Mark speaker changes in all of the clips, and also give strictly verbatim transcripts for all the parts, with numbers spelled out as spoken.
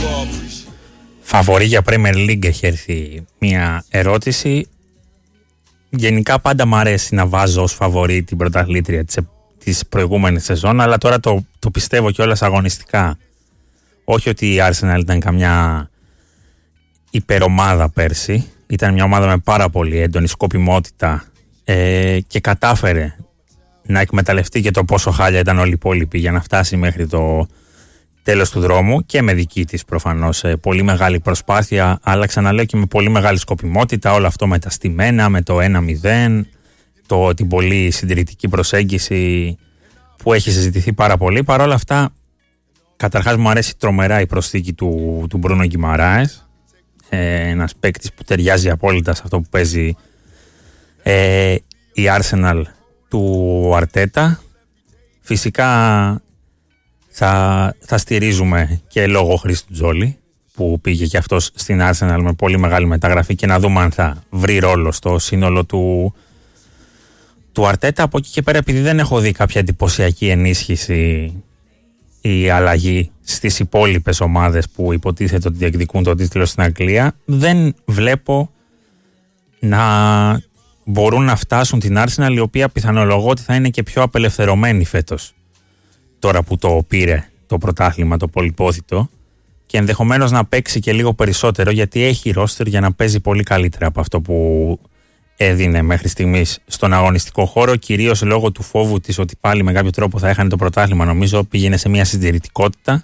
Speaker 1: Φαβορί για Premier League έχει έρθει μια ερώτηση. Γενικά πάντα μου αρέσει να βάζω ως φαβορί την πρωταθλήτρια της, της προηγούμενης σεζόν, αλλά τώρα το, το πιστεύω κιόλας αγωνιστικά. Όχι ότι η Arsenal ήταν καμιά υπερομάδα πέρσι, ήταν μια ομάδα με πάρα πολύ έντονη σκοπιμότητα ε, και κατάφερε να εκμεταλλευτεί και το πόσο χάλια ήταν όλοι οι υπόλοιποι για να φτάσει μέχρι το τέλος του δρόμου και με δική της προφανώς πολύ μεγάλη προσπάθεια, αλλά ξαναλέω και με πολύ μεγάλη σκοπιμότητα, όλο αυτό με τα στημένα, με το ένα μηδέν, το, την πολύ συντηρητική προσέγγιση που έχει συζητηθεί πάρα πολύ. Παρ' όλα αυτά, καταρχάς μου αρέσει τρομερά η προσθήκη του, του Μπρούνο Γκιμαράες, ε, ένας παίκτης που ταιριάζει απόλυτα σε αυτό που παίζει ε, η Arsenal του Αρτέτα. Φυσικά θα, θα στηρίζουμε και λόγω Χρήστου Τζόλι που πήγε και αυτός στην Arsenal με πολύ μεγάλη μεταγραφή και να δούμε αν θα βρει ρόλο στο σύνολο του, του Αρτέτα. Από εκεί και πέρα, επειδή δεν έχω δει κάποια εντυπωσιακή ενίσχυση ή αλλαγή στις υπόλοιπες ομάδες που υποτίθεται ότι διεκδικούν το τίτλο στην Αγγλία, δεν βλέπω να μπορούν να φτάσουν την Arsenal, η οποία πιθανολογώ ότι θα είναι και πιο απελευθερωμένη φέτος, τώρα που το πήρε το πρωτάθλημα το πολυπόθητο, και ενδεχομένως να παίξει και λίγο περισσότερο, γιατί έχει ρόστερ για να παίζει πολύ καλύτερα από αυτό που έδινε μέχρι στιγμής στον αγωνιστικό χώρο, κυρίως λόγω του φόβου της ότι πάλι με κάποιο τρόπο θα έχανε το πρωτάθλημα. Νομίζω πήγαινε σε μια συντηρητικότητα.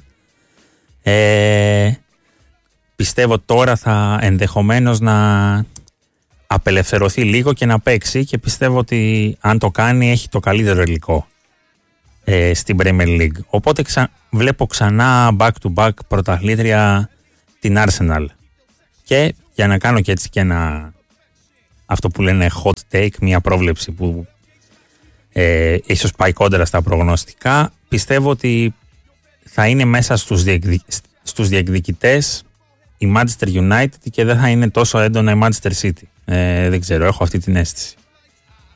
Speaker 1: Ε, πιστεύω τώρα θα ενδεχομένως να απελευθερωθεί λίγο και να παίξει, και πιστεύω ότι αν το κάνει έχει το καλύτερο υλικό ε, στην Premier League. Οπότε ξα... βλέπω ξανά back to back πρωταθλήτρια την Arsenal. Και για να κάνω και έτσι και ένα, αυτό που λένε hot take, μια πρόβλεψη που ε, ίσως πάει κόντρα στα προγνωστικά, πιστεύω ότι θα είναι μέσα στους, διεκδικ... στους διεκδικητές η Manchester United και δεν θα είναι τόσο έντονα η Manchester City. Ε, δεν ξέρω, έχω αυτή την αίσθηση.